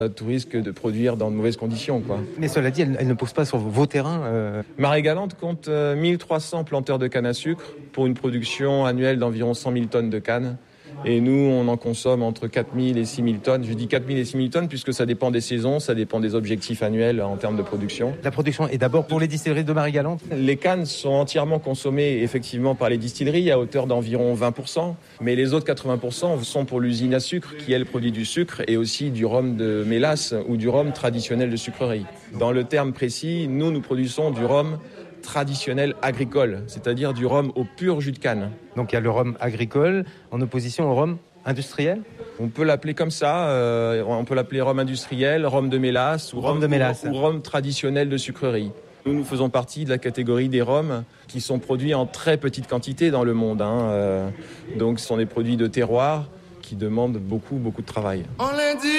Tout risque de produire dans de mauvaises conditions, quoi. Mais cela dit, elle ne pousse pas sur vos terrains. Marie-Galante compte 1300 planteurs de canne à sucre pour une production annuelle d'environ 100 000 tonnes de canne. Et nous, on en consomme entre 4 000 et 6 000 tonnes. Je dis 4 000 et 6 000 tonnes puisque ça dépend des saisons, ça dépend des objectifs annuels en termes de production. La production est d'abord pour les distilleries de Marie-Galante ? Les cannes sont entièrement consommées effectivement par les distilleries à hauteur d'environ 20%. Mais les autres 80% sont pour l'usine à sucre qui, elle, produit du sucre et aussi du rhum de mélasse ou du rhum traditionnel de sucrerie. Dans le terme précis, nous produisons du rhum traditionnel agricole, c'est-à-dire du rhum au pur jus de canne. Donc il y a le rhum agricole en opposition au rhum industriel ? On peut l'appeler comme ça, on peut l'appeler rhum industriel, rhum de mélasse ou rhum traditionnel de sucrerie. Nous faisons partie de la catégorie des rhums qui sont produits en très petite quantité dans le monde. Donc ce sont des produits de terroir qui demandent beaucoup de travail.